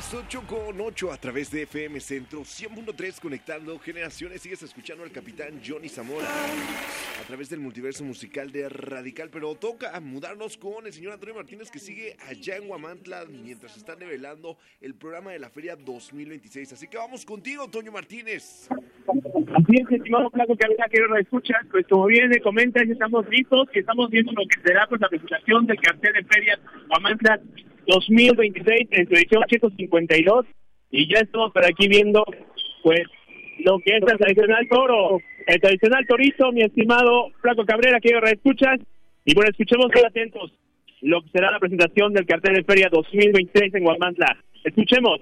las 8:08 a través de FM Centro 100.3, conectando generaciones. Sigues escuchando al capitán Johnny Zamora a través del multiverso musical de Radical, pero toca mudarnos con el señor Antonio Martínez, que sigue allá en Huamantla mientras están develando el programa de la Feria 2026. Así que vamos contigo, Toño Martínez. Así es, estimado Flaco Cabrera, que ahora escuchas, pues como bien le comentas, ya estamos listos, que estamos viendo lo que será pues la presentación del cartel de Feria Huamantla 2026 en su edición 152, y ya estamos por aquí viendo pues lo que es el tradicional toro, el tradicional torito, mi estimado Flaco Cabrera, que ahora escuchas, y bueno, escuchemos muy atentos lo que será la presentación del cartel de Feria 2026 en Huamantla. Escuchemos.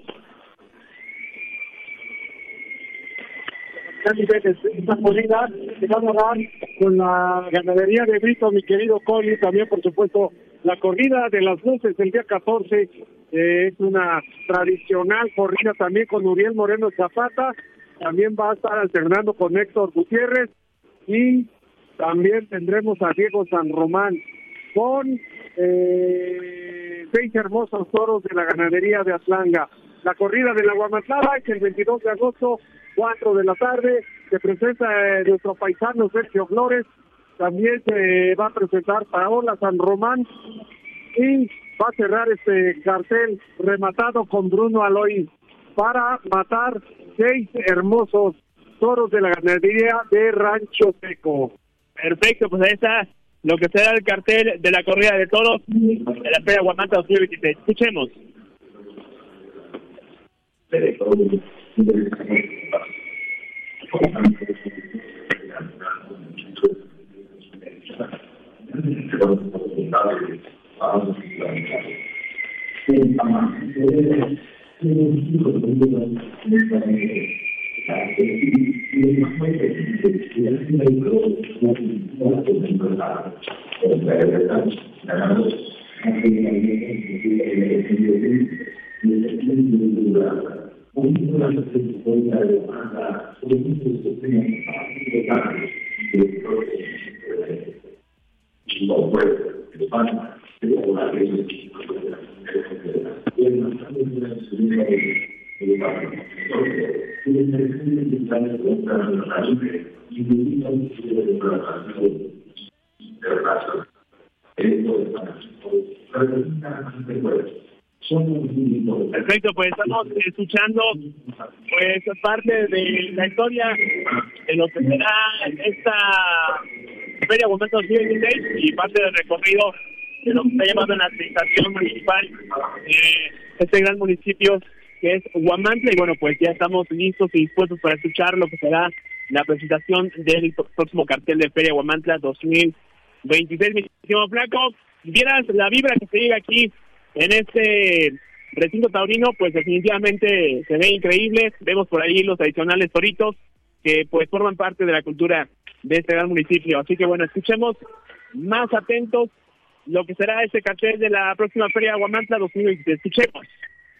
Esta corrida se va a dar con la ganadería de Brito, mi querido Coli, también por supuesto la corrida de las luces el día 14, es una tradicional corrida también con Uriel Moreno Zapata, también va a estar alternando con Héctor Gutiérrez, y también tendremos a Diego San Román con 6 hermosos toros de la ganadería de Atlanga. La corrida de la Huamantlada es el 22 de agosto, 4 de la tarde, se presenta nuestro paisano Sergio Flores, también se va a presentar Paola San Román, y va a cerrar este cartel rematado con Bruno Aloy para matar 6 hermosos toros de la ganadería de Rancho Seco. Perfecto, pues ahí está lo que será el cartel de la corrida de toros de la Feria Huamantla 2026. Escuchemos. Perfecto, pues estamos escuchando pues parte de la historia de lo que será esta Feria Huamantla 2026 y parte del recorrido de lo que está llevando en la administración municipal este gran municipio que es Huamantla. Y bueno, pues ya estamos listos y dispuestos para escuchar lo que será la presentación del próximo cartel de Feria Huamantla 2026. Mi estimado Flaco, vieras la vibra que se llega aquí en este recinto taurino, pues definitivamente se ve increíble. Vemos por ahí los tradicionales toritos que pues forman parte de la cultura de este gran municipio. Así que bueno, escuchemos más atentos lo que será este cartel de la próxima Feria Huamantla 2026. Escuchemos.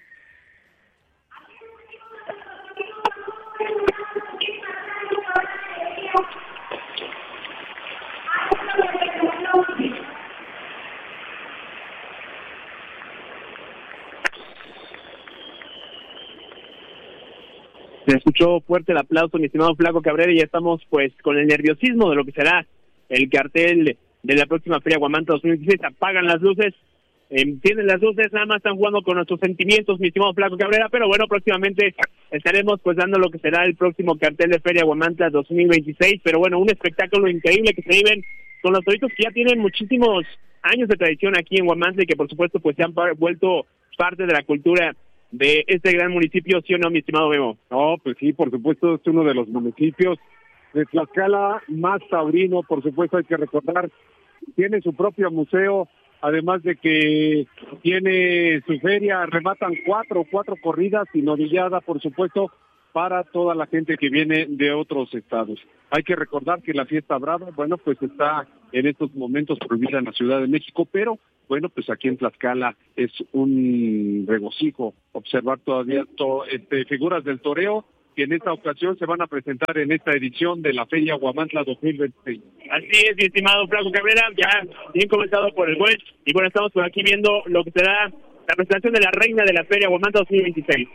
Se escuchó fuerte el aplauso, mi estimado Flaco Cabrera, y ya estamos pues con el nerviosismo de lo que será el cartel de la próxima Feria Huamantla 2016. Apagan las luces, tienen las luces, nada más están jugando con nuestros sentimientos, mi estimado Flaco Cabrera, pero bueno, próximamente estaremos pues dando lo que será el próximo cartel de Feria Huamantla 2026, pero bueno, un espectáculo increíble que se viven con los toritos que ya tienen muchísimos años de tradición aquí en Huamantla y que por supuesto pues se han vuelto parte de la cultura de este gran municipio, ¿sí o no, mi estimado Memo? No, pues sí, por supuesto, es uno de los municipios de Tlaxcala más taurino, por supuesto hay que recordar, tiene su propio museo, además de que tiene su feria, rematan cuatro corridas y novillada, por supuesto, para toda la gente que viene de otros estados. Hay que recordar que la fiesta brava, bueno, pues está en estos momentos prohibida en la Ciudad de México, pero bueno, pues aquí en Tlaxcala es un regocijo observar todavía figuras del toreo que en esta ocasión se van a presentar en esta edición de la Feria Huamantla 2026. Así es, mi estimado Flaco Cabrera, ya bien comentado por el juez, y bueno, estamos por aquí viendo lo que será la presentación de la reina de la Feria Guamantla 2026.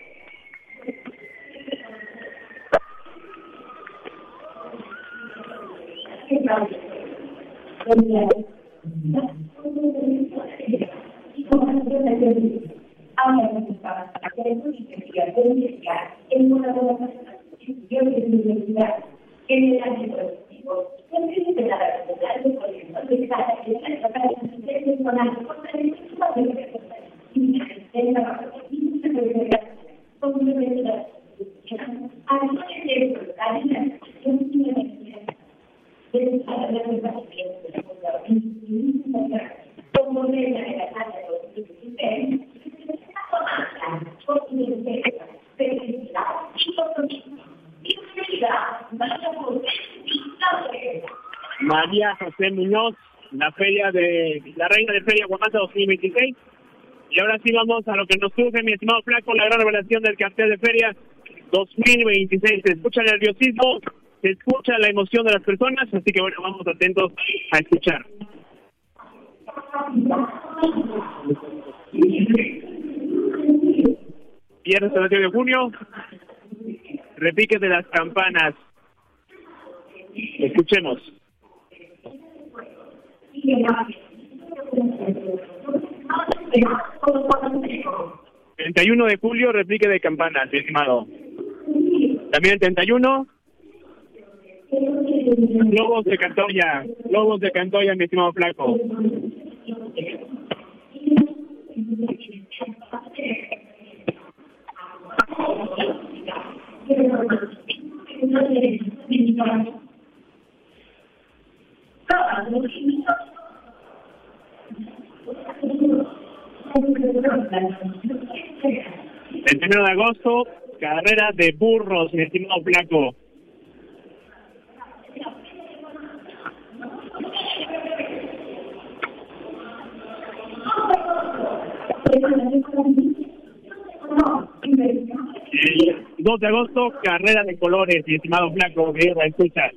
María José Muñoz, la feria de la reina de Feria Guamantla 2026. Y ahora sí vamos a lo que nos surge, mi estimado Flaco, la gran revelación del cartel de Feria 2026. Se escucha el nerviosismo, se escucha la emoción de las personas, así que bueno, vamos atentos a escuchar. Viernes 31 de junio, repique de las campanas. Escuchemos. 31 de julio, replique de campanas, mi estimado. También el 31, Lobos de Cantoya, mi estimado Flaco. El 1 de agosto, carrera de burros, mi estimado Flaco. El 2 de agosto, carrera de colores, mi estimado Flaco, guerra, escucha.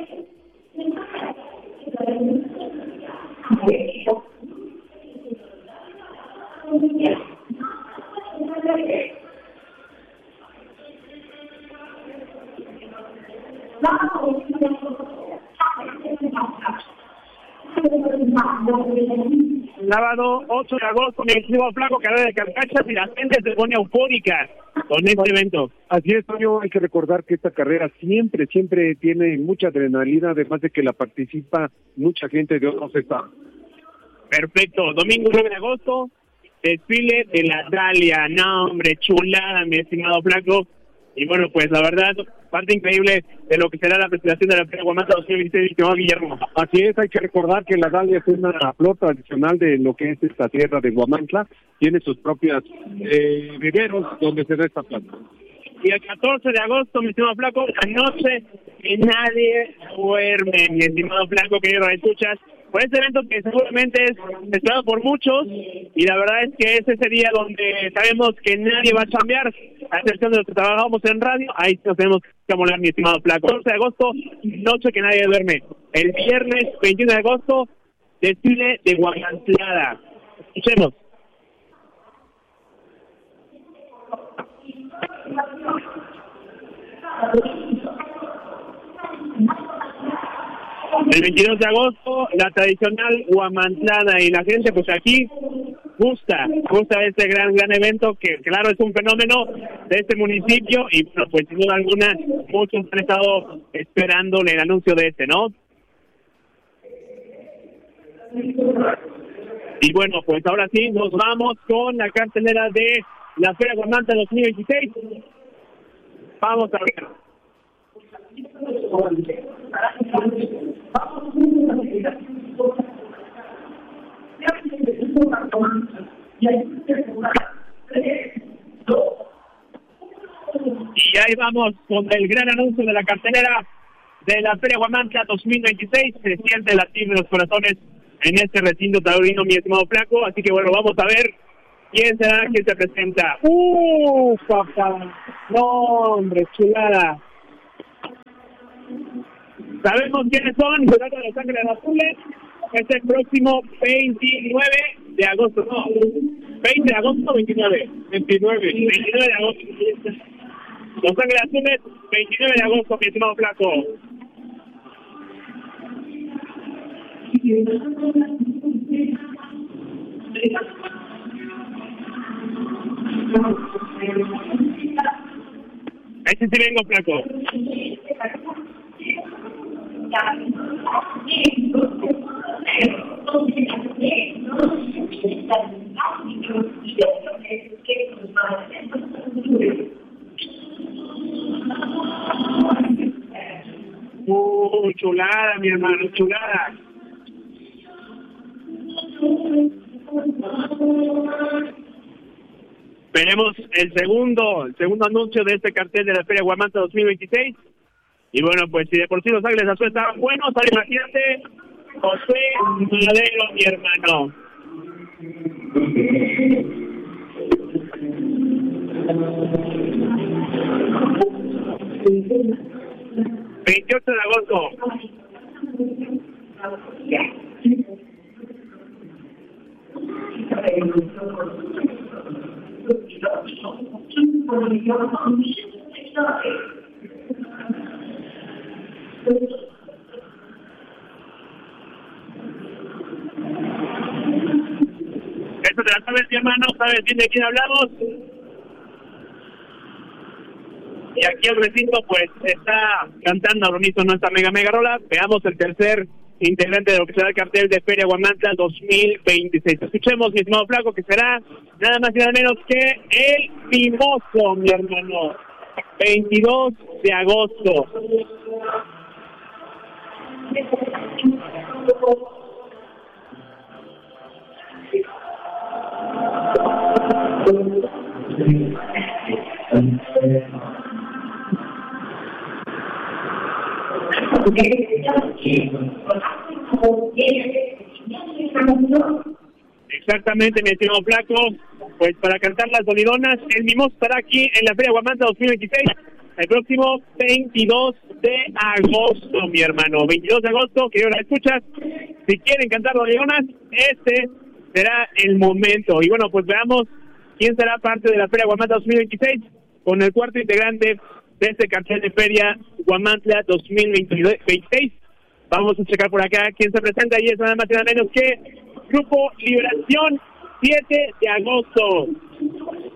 Sábado 8 de agosto, mi estimado Flaco, carrera de carcachas y la gente se pone eufórica con este evento. Así es, Toño, hay que recordar que esta carrera siempre tiene mucha adrenalina, además de que la participa mucha gente de otros estados. Perfecto, domingo 9 de agosto, desfile de la Dalia, no hombre, chulada, mi estimado Flaco. Y bueno, pues la verdad, parte increíble de lo que será la presentación de la Feria Guamantla 2026, estimado Guillermo. Así es, hay que recordar que la Dalia es una flor tradicional de lo que es esta tierra de Guamantla, tiene sus propias viveros donde se da esta planta. Y el 14 de agosto, mi estimado Flaco, la noche que nadie duerme, mi estimado Flaco, querido escuchas, por este evento que seguramente es esperado por muchos, y la verdad es que es ese día donde sabemos que nadie va a chambear, a excepción de los que trabajamos en radio, ahí nos tenemos que amolar, mi estimado Flaco. 14 de agosto, noche que nadie duerme. El viernes 21 de agosto, desfile de Guamantlada. Escuchemos. El 22 de agosto, la tradicional Guamantlada, y la gente pues aquí gusta este gran evento que claro es un fenómeno de este municipio y bueno, pues sin duda alguna muchos han estado esperando el anuncio de este, ¿no? Y bueno, pues ahora sí nos vamos con la cartelera de la Feria Guamantla 2026. Vamos a ver. Y ahí vamos con el gran anuncio de la cartelera de la Feria Guamantla 2026. Se siente latir de los corazones en este recinto taurino, mi estimado Flaco. Así que bueno, vamos a ver quién será quien se presenta. Papá. No, hombre, chulada. Sabemos quiénes son, se trata de Los Ángeles Azules, Es el próximo 29 de agosto, no, 20 de agosto, 29 de agosto. Los Ángeles Azules, 29 de agosto, mi estimado Flaco. Ese sí vengo, Flaco. Chulada, mi hermano, chulada. Veremos el segundo anuncio de este cartel de la Feria Guamantla 2026. Y bueno, pues si de por sí los Ángeles Azules estaban buenos, ahora imagínate José Madero, mi hermano. ...28 de agosto. Esto te la sabes, mi hermano, sabes bien de quién hablamos. Y aquí el recinto pues está cantando al unísono esta mega rola. Veamos el tercer integrante de lo que será el cartel de Feria Guamantla 2026. Escuchemos, mi estimado Flaco, que será nada más y nada menos que el Mimoso, mi hermano. 22 de agosto. Exactamente, mi estimado Flaco. Pues para cantar las dolidonas, el Mimoso estará aquí en la Feria Guamantla 2026 el próximo 22 de agosto, mi hermano. 22 de agosto, que ahora escuchas. Si quieren cantar dolidonas, este será el momento. Y bueno, pues veamos quién será parte de la Feria Guamantla 2026 con el cuarto integrante de este cartel de Feria Guamantla 2026. Vamos a checar por acá quién se presenta y es nada más y nada menos que Grupo Liberación, 7 de agosto.